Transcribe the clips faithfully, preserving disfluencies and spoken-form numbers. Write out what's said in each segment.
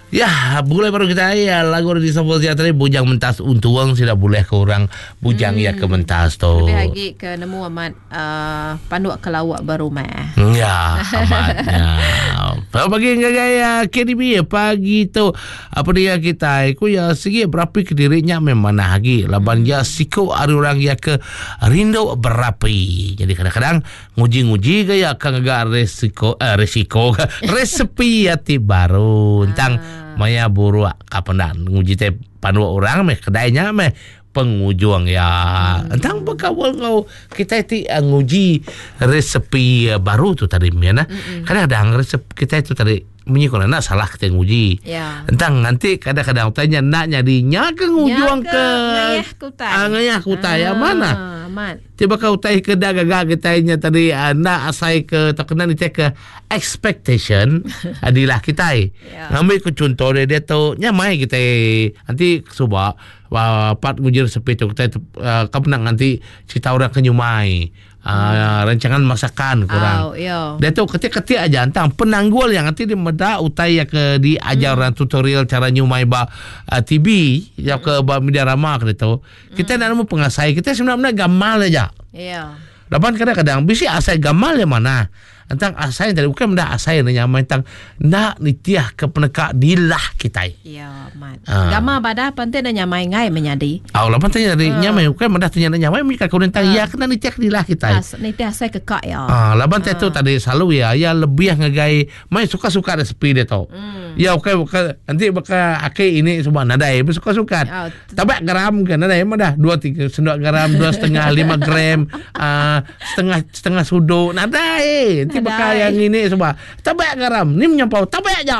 Ya, boleh baru kita ya lagu di Sambal Sihat tadi bujang mentas untuang sudah boleh ke orang bujang hmm. ya ke mentas tu. Lebih lagi ke nemu amat uh, panduak ke lawak baru mah. Ya, amatnya. Pagi gaya K D B pagi tu apa dia kita aku ya segi berapi ke dirinya memang lagi laban ya siko ada orang ya ke rindu berapi. Jadi kadang-kadang nguji-nguji gaya kan agak resiko eh, resiko resepi ya ti baru tentang maya buru kapan dah nguji teh pandu orang meh kedainya meh pengujung ya hmm. entang bekawal kau kita itu nguji resepi baru tu tadi mana hmm. kadang-kadang resep kita itu tadi menyikol nak salah kita nguji ya. Entang nanti kadang-kadang tanya nak nyadinya ke ngujung ke ngayah kutai ah, ngayah kutai ah, mana aman. Tiba kau utai ke daga-gaga kitanya tadi nak asai ke tak kena ni ke expectation adilah kita yeah. Ngambil ke contoh dia dia tu nyamai kita nanti cuba pat ngujir sepi tu kita uh, kapan nanti cerita orang kenyumai Uh, rancangan masakan kurang. Oh, yeah. Dia tu ketik-ketik aja tentang penanggul yang nanti dia meda utai ya ke di ajaran hmm. tutorial cara nyumai ba uh, T V ya ke ba media rama ke tu. Kita hmm. nak nemu pengasai kita sebenarnya gamal aja. Ya. Lapan kadang-kadang bisi asai gamal yang mana? Tentang asai dari bukan mendak asai nanya tentang nak nitiah ke peneka dilah kita. Ya, mat. Uh. Gama badah pantai nanya mai ngai menyadi. Oh, lapan tanya dari uh. nyamai bukan mendak tanya nyamai mereka kau tentang uh. ya kena nitiah dilah kita. As nitiah asai kekak ya. Ah, lapan uh. tu tadi selalu ya ya lebih ngagai mai suka-suka resepi dia tu. Hmm. Ya okey bukan nanti bakal akai ini semua nadai suka-suka. Oh, tabak garam kan nadai mah dah dua tiga sendok garam dua setengah lima gram uh, setengah setengah sudu nadai. Nanti bakal yang ini semua tabak garam ni menyampau tabak aja.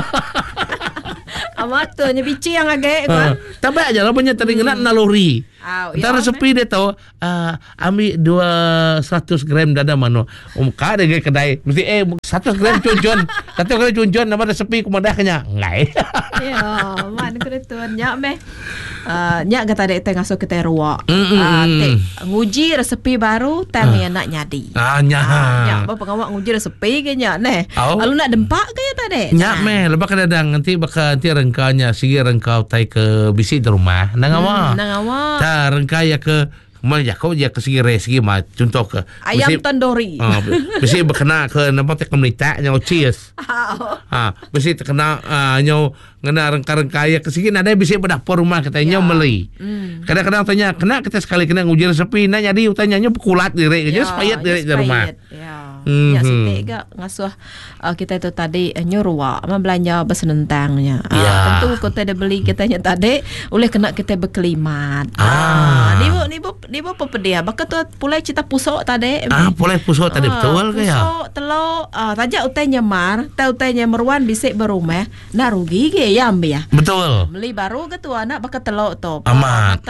Amat tu nya bici yang agak kan. Tabak aja lah punya tadi kena hmm. naluri. Oh, antara ya, sepi dia tu uh, ambil dua seratus gram dada mano. Um ka ada kedai mesti eh seratus gram cunjun. Satu kali cunjun nama ada sepi kumadah kenya. Ngai. Ya, man keretuan nya meh. Uh, nya kata dek tengah so kita ruak. Ah uh, nguji resepi baru tang uh. nak nyadi. Ah nya. Uh, nya apa pengawak nguji resepi ke nya neh. Oh. Lalu nak dempak ke ya tadi? Nya meh lepas kadang nanti bakal nanti rengkanya sigi rengkau tai ke bisi di rumah. Nang awak. Hmm, nang awak. Rengkaya ke mana ya kau dia ke segi resi mah contoh ke ayam besi, tandoori ah mesti berkena ke nampak tek menita nyau cheese ah mesti terkena nyau ngena rengka-rengkaya ke segi ada bisa berdapur rumah katanya ya. Meli mm. Kadang-kadang tanya kena kita sekali kena nguji resepi nanya di utanya kulat diri aja sepayat diri di rumah ya. Mm-hmm. Ya sini gak ngasuh uh, kita itu tadi uh, nyuruh ama belanja besenentangnya. Uh, ya. Tentu kita dah beli kitanya tadi oleh kena kita berkelimat. Ah, ni bu ni bu ni bu apa dia? Baka tu pulai cita pusok tadi. Ah, pulai pusok tadi uh, betul ke ya? Pusok telur uh, tajak utainya mar, tahu utainya meruan bisik berumah, nah rugi ke ya ambil ya. Betul. Beli baru ke tu anak baka telur tu. Amat.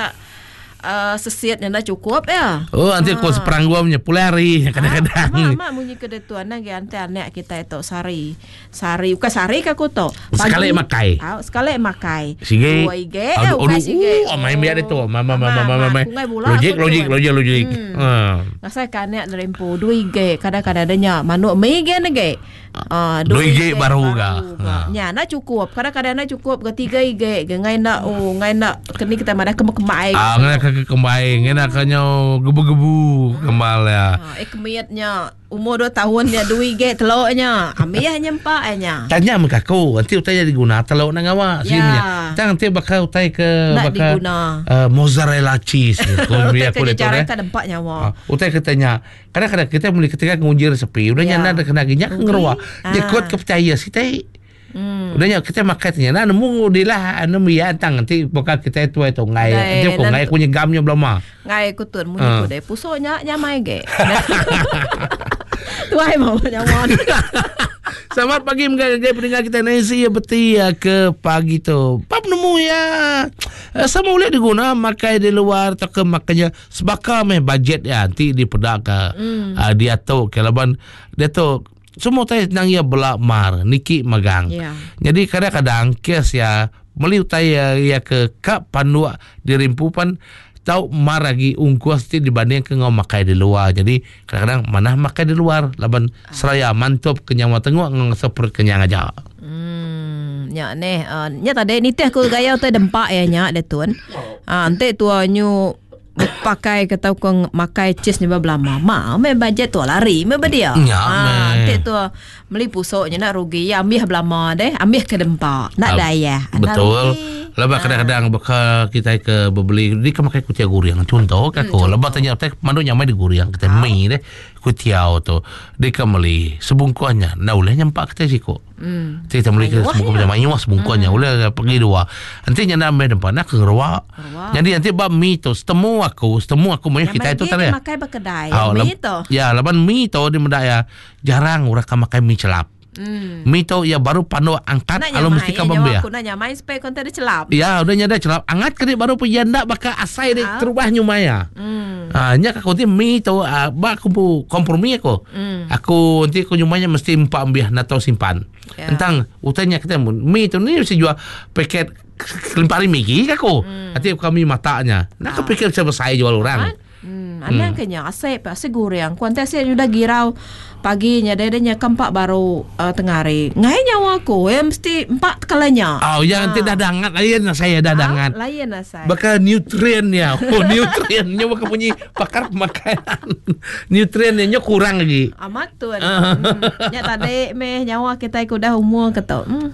Uh, sesiatnya dah cukup ya. Oh nanti aku seperang gua punya pulari kadang-kadang. Ah, mak bunyi kedetuan nage ante anak kita itu sari. Sari bukan sari ke aku tu. Sekali makai. Ah, sekali makai. Sige. Dua ige eh bukan sige. Oh main biar itu. Mama mama mama mama. Logik logik logik logik. Hmm. Ngasai kan anak nerempo dua ige kadang-kadang adanya manuk mege nege. Ah, dua ige baru ga. Nya nak cukup. Kadang-kadang nak cukup ketiga ige. Ngai nak oh ngai nak kini kita madah kemek-kemek. Ah ke kembali ngena kanyo gebu-gebu kembal ya. Ha, eh kemiatnya umur dua tahun dia dua ge teloknya. Amiyah nyempak nya. Tanya muka kau nanti utai diguna telok nang awak simnya. Tang nanti bakal utai ke bakal uh, mozzarella cheese ko biar ko itu. Cara kita dempak nyawa. Uh, utai katanya kadang-kadang kita mulai ketika ngunjir sepi udah nyana ada kena ginyak ngeruak. Dia kuat kepercaya si teh. Hmm. Udahnya kita makatnya nah nemu dilah nemu ya tang nanti bakal kita itu itu ngai nanti ko ngai punya gamnya belum mah ngai kutun munyi uh. Ko deh pusonya nyamai ge tuai mau nyawan. Selamat pagi mengagai pendengar kita nasi ya beti ya ke pagi tu pap nemu ya sama boleh diguna makai di luar atau ke makanya sebaka meh budget ya nanti di pedaka hmm. uh, dia tu kelaban dia tu semua tay nang ia belak mar niki magang. Yeah. Jadi kadang-kadang kes ya meliu tay ya, ya ke kap pandua dirimpupan tau mar lagi ungkuas ti dibanding ke ngau makai di luar. Jadi kadang-kadang mana makai di luar laban seraya mantap kenyang tengok ngau seperti kenyang aja. Hmm, nyak ni, uh, nyak tadi ni teh aku gaya tu dempak ya nyak dia tuan. Ah, ante tu nyu pakai kata kau makai cheese ni berlama. Ma, me budget tu lari, me bedia. Ya, ah, me. ante tu beli pusoknya nak rugi, ya ambil belama deh, ambil ke dempak. Nak Ah, daya. Betul. Lepas kadang-kadang bakal kita ke beli dia kan makan kutia guriang contoh kan ko lepas tanya teh mandu nyamai di guriang kita mi deh kutiau tu dia kan beli sebungkuannya nah boleh nyampak kita siko Hmm. kita beli ke sebungkuan macam mayu sebungkuannya boleh pergi dua nanti nyana mai depan nak ke rawa jadi nanti bab mi tu setemu aku setemu aku mai kita itu tadi makai berkedai. Oh, Mi leb- tu. ya lepas mi tu di medaya jarang orang kan makan mi celap Hmm. mi tu ya baru pandu angkat Nak kalau nyamai, mesti ya, kan bambia aku nak nyamai supaya kau tak celap. ya udah nyada celap angat ke dia baru pejanda bakal asai dia Ah. terubah nyumaya. Hmm. Ah, nya aku nanti mi tu ah, ba aku pu kompromi aku. Hmm. Aku nanti aku nyumanya mesti empat ambiah atau simpan. Ya. Tentang utanya kita mi tu ni mesti jual paket kelimpari migi aku. Hmm. Nanti kami matanya. Nak aku pikir siapa saya jual orang. Hmm, ana kanya asep asep guriang kuantai saya sudah girau paginya dadanya kempak baru uh, tengari ngai nyawa aku ya mesti empat kalanya. Oh, yang nanti dadangan lain saya dadangan. Ah, lain lah saya. Bakal nutriennya. Oh, nutriennya bakal punya pakar makanan. Nutriennya kurang lagi. Amat tuan. hmm. Nya tadi meh nyawa kita ikut dah umur kata. Hmm.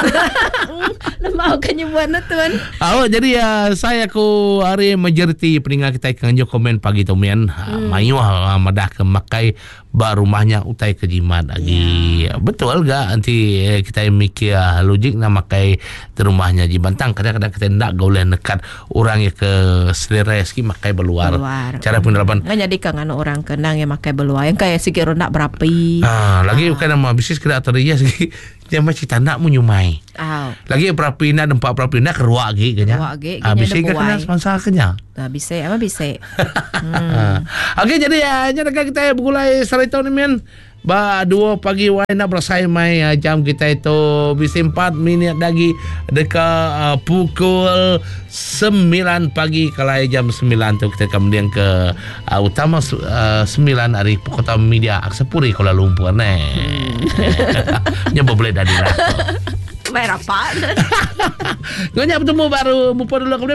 Lemau kan buat na tuan. Oh, jadi ya saya ku hari majoriti peninggal kita ikan komen pagi tu men. Hmm. Mayu ha madah ke makai ba rumahnya utai ke jimat lagi. Yeah. Betul gak nanti eh, kita mikir ah, logik nak makai di rumahnya jibantang kadang-kadang kita ndak gauleh nekat orang yang ke selera sikit makai beluar. Beluar. Cara penerapan. Ngan jadi kangen orang kenang yang makai beluar yang kayak sikit rondak berapi. Ah, lagi bukan nama bisnis kena teriak sikit. Dia macam tak nak menyumai. Ah. Lagi perapina tempat perapina keruak lagi kenya. Keruak lagi, Ah, kenya bisa ada ke kena buai. sponsor kenya. Dah bisa apa bisa. Hmm. Okey jadi ya nya dekat kita bergulai sarita ni men. Ba dua pagi wai nak bersai mai uh, jam kita itu bisa empat minit lagi dekat uh, pukul sembilan pagi kalau jam sembilan tu kita kemudian ke uh, utama uh, sembilan hari Kota Media Aksapuri Kuala Lumpur ne. Nya boleh dah dilakukan. Mai rapat. Ngonya bertemu baru mumpun dulu kemudian